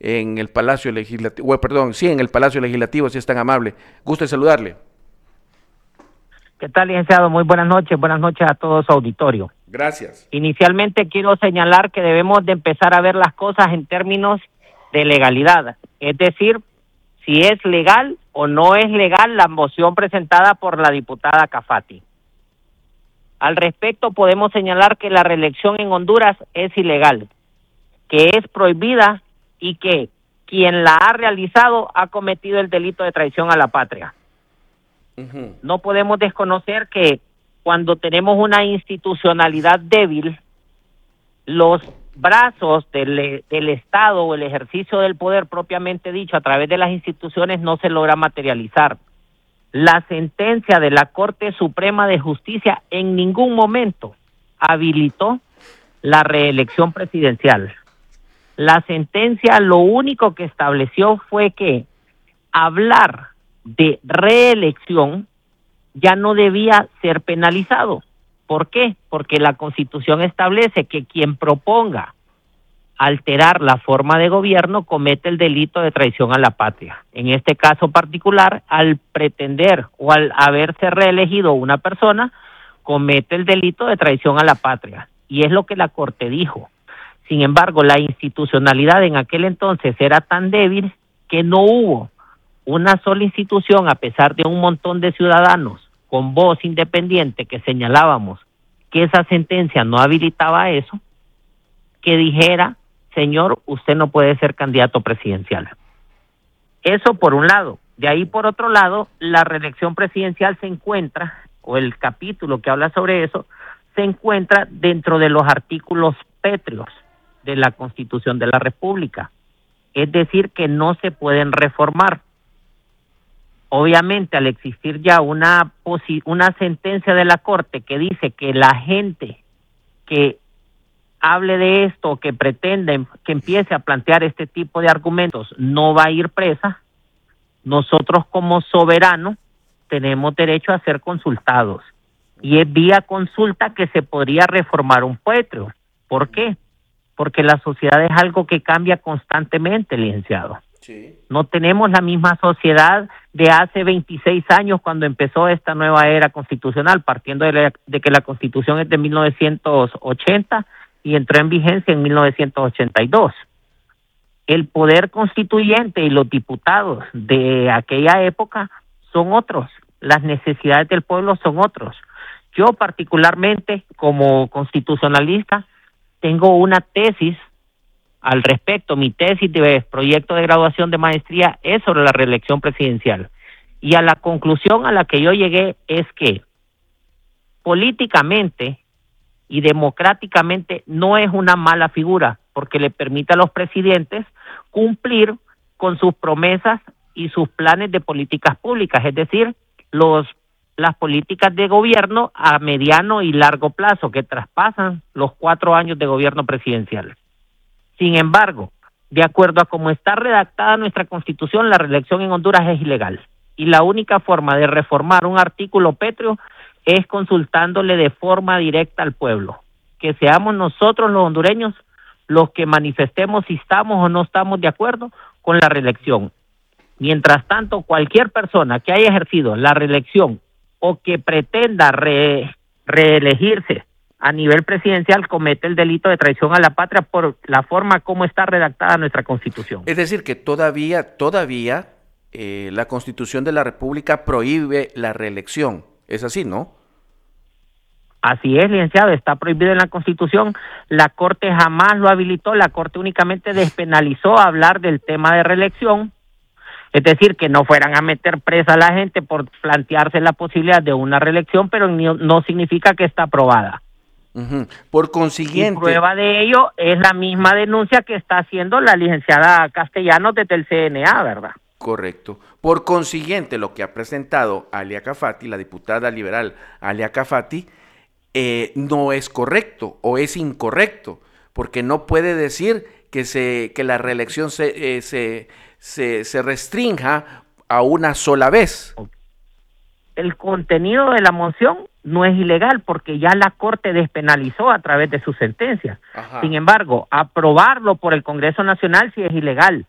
en el Palacio Legislativo, perdón, sí, en el Palacio Legislativo, si es tan amable. Gusto en saludarle. ¿Qué tal, licenciado? Muy buenas noches a todo su auditorio. Gracias. Inicialmente quiero señalar que debemos de empezar a ver las cosas en términos de legalidad, es decir, si es legal o no es legal la moción presentada por la diputada Cafati. Al respecto, podemos señalar que la reelección en Honduras es ilegal, que es prohibida y que quien la ha realizado ha cometido el delito de traición a la patria. No podemos desconocer que cuando tenemos una institucionalidad débil, los brazos del Estado o el ejercicio del poder propiamente dicho a través de las instituciones no se logra materializar. La sentencia de la Corte Suprema de Justicia en ningún momento habilitó la reelección presidencial. La sentencia lo único que estableció fue que hablar de reelección ya no debía ser penalizado. ¿Por qué? Porque la Constitución establece que quien proponga alterar la forma de gobierno comete el delito de traición a la patria. En este caso particular, al pretender o al haberse reelegido una persona, comete el delito de traición a la patria. Y es lo que la Corte dijo. Sin embargo, la institucionalidad en aquel entonces era tan débil que no hubo una sola institución, a pesar de un montón de ciudadanos con voz independiente que señalábamos que esa sentencia no habilitaba eso, que dijera, señor, usted no puede ser candidato presidencial. Eso por un lado. De ahí por otro lado, la reelección presidencial se encuentra, o el capítulo que habla sobre eso, se encuentra dentro de los artículos pétreos de la Constitución de la República. Es decir, que no se pueden reformar. Obviamente, al existir ya una sentencia de la Corte que dice que la gente que hable de esto, que pretende, que empiece a plantear este tipo de argumentos, no va a ir presa, nosotros como soberanos tenemos derecho a ser consultados. Y es vía consulta que se podría reformar un pétreo. ¿Por qué? Porque la sociedad es algo que cambia constantemente, licenciado. Sí. No tenemos la misma sociedad de hace 26 años cuando empezó esta nueva era constitucional, partiendo de que la Constitución es de 1980 y entró en vigencia en 1982. El poder constituyente y los diputados de aquella época son otros, las necesidades del pueblo son otros. Yo particularmente, como constitucionalista, tengo una tesis al respecto. Mi tesis de proyecto de graduación de maestría es sobre la reelección presidencial. Y a la conclusión a la que yo llegué es que políticamente y democráticamente no es una mala figura, porque le permite a los presidentes cumplir con sus promesas y sus planes de políticas públicas, es decir, las políticas de gobierno a mediano y largo plazo que traspasan los 4 años de gobierno presidencial. Sin embargo, de acuerdo a cómo está redactada nuestra Constitución, la reelección en Honduras es ilegal. Y la única forma de reformar un artículo pétreo es consultándole de forma directa al pueblo. Que seamos nosotros los hondureños los que manifestemos si estamos o no estamos de acuerdo con la reelección. Mientras tanto, cualquier persona que haya ejercido la reelección o que pretenda reelegirse a nivel presidencial comete el delito de traición a la patria por la forma como está redactada nuestra Constitución. Es decir, que todavía la Constitución de la República prohíbe la reelección. Es así, ¿no? Así es, licenciado, está prohibido en la Constitución. La Corte jamás lo habilitó, la Corte únicamente despenalizó hablar del tema de reelección. Es decir, que no fueran a meter presa a la gente por plantearse la posibilidad de una reelección, pero no significa que está aprobada. Por consiguiente... Y prueba de ello es la misma denuncia que está haciendo la licenciada Castellanos desde el CNA, ¿verdad? Correcto. Por consiguiente, lo que ha presentado Alia Cafati, la diputada liberal Alia Cafati, no es correcto o es incorrecto, porque no puede decir que la reelección se restrinja a una sola vez. El contenido de la moción no es ilegal porque ya la Corte despenalizó a través de su sentencia. Ajá. Sin embargo, aprobarlo por el Congreso Nacional sí es ilegal.